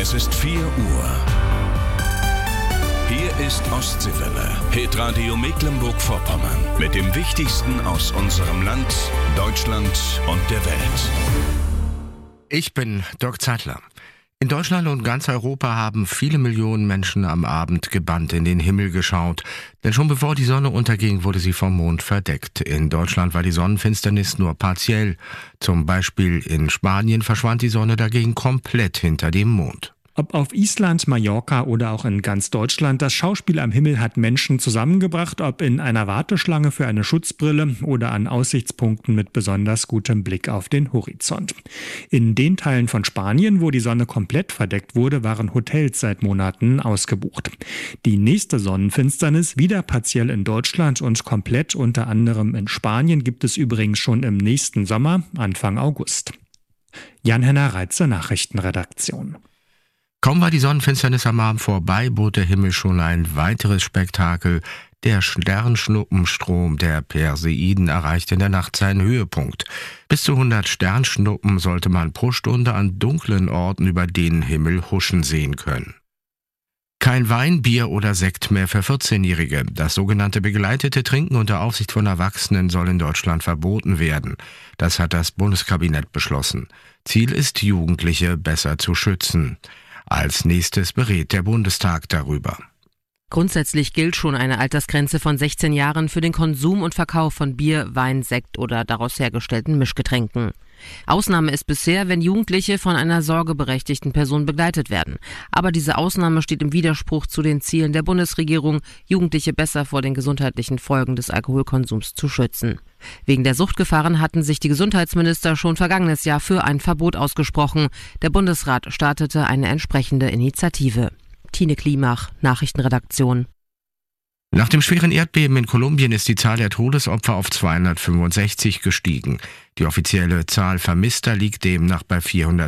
Es ist 4 Uhr. Hier ist Ostseewelle, Hitradio Mecklenburg-Vorpommern. Mit dem Wichtigsten aus unserem Land, Deutschland und der Welt. Ich bin Dirk Zeitler. In Deutschland und ganz Europa haben viele Millionen Menschen am Abend gebannt in den Himmel geschaut. Denn schon bevor die Sonne unterging, wurde sie vom Mond verdeckt. In Deutschland war die Sonnenfinsternis nur partiell. Zum Beispiel in Spanien verschwand die Sonne dagegen komplett hinter dem Mond. Ob auf Island, Mallorca oder auch in ganz Deutschland, das Schauspiel am Himmel hat Menschen zusammengebracht, ob in einer Warteschlange für eine Schutzbrille oder an Aussichtspunkten mit besonders gutem Blick auf den Horizont. In den Teilen von Spanien, wo die Sonne komplett verdeckt wurde, waren Hotels seit Monaten ausgebucht. Die nächste Sonnenfinsternis, wieder partiell in Deutschland und komplett unter anderem in Spanien, gibt es übrigens schon im nächsten Sommer, Anfang August. Jan-Henner Reitze, Nachrichtenredaktion. Kaum war die Sonnenfinsternis am Abend vorbei, bot der Himmel schon ein weiteres Spektakel. Der Sternschnuppenstrom der Perseiden erreichte in der Nacht seinen Höhepunkt. Bis zu 100 Sternschnuppen sollte man pro Stunde an dunklen Orten über den Himmel huschen sehen können. Kein Wein, Bier oder Sekt mehr für 14-Jährige. Das sogenannte begleitete Trinken unter Aufsicht von Erwachsenen soll in Deutschland verboten werden. Das hat das Bundeskabinett beschlossen. Ziel ist, Jugendliche besser zu schützen. Als nächstes berät der Bundestag darüber. Grundsätzlich gilt schon eine Altersgrenze von 16 Jahren für den Konsum und Verkauf von Bier, Wein, Sekt oder daraus hergestellten Mischgetränken. Ausnahme ist bisher, wenn Jugendliche von einer sorgeberechtigten Person begleitet werden. Aber diese Ausnahme steht im Widerspruch zu den Zielen der Bundesregierung, Jugendliche besser vor den gesundheitlichen Folgen des Alkoholkonsums zu schützen. Wegen der Suchtgefahren hatten sich die Gesundheitsminister schon vergangenes Jahr für ein Verbot ausgesprochen. Der Bundesrat startete eine entsprechende Initiative. Tine Klimach, Nachrichtenredaktion. Nach dem schweren Erdbeben in Kolumbien ist die Zahl der Todesopfer auf 265 gestiegen. Die offizielle Zahl Vermisster liegt demnach bei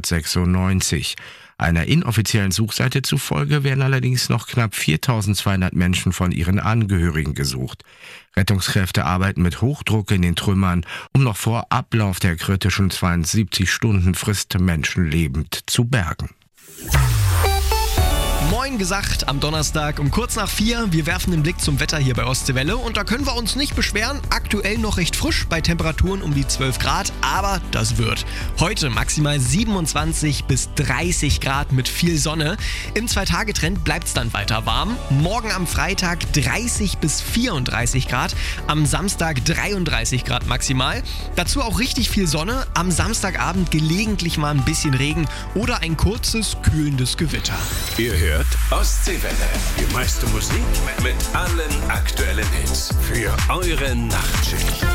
496. Einer inoffiziellen Suchseite zufolge werden allerdings noch knapp 4.200 Menschen von ihren Angehörigen gesucht. Rettungskräfte arbeiten mit Hochdruck in den Trümmern, um noch vor Ablauf der kritischen 72-Stunden-Frist Menschen lebend zu bergen. Moin gesagt am Donnerstag um kurz nach 4. Wir werfen den Blick zum Wetter hier bei Ostseewelle und da können wir uns nicht beschweren. Aktuell noch recht frisch bei Temperaturen um die 12 Grad, aber das wird. Heute maximal 27 bis 30 Grad mit viel Sonne. Im 2-Tage-Trend bleibt es dann weiter warm. Morgen am Freitag 30 bis 34 Grad, am Samstag 33 Grad maximal. Dazu auch richtig viel Sonne, am Samstagabend gelegentlich mal ein bisschen Regen oder ein kurzes, kühlendes Gewitter. Ihr hört Ostseewelle. Die meiste Musik mit allen aktuellen Hits für eure Nachtschicht.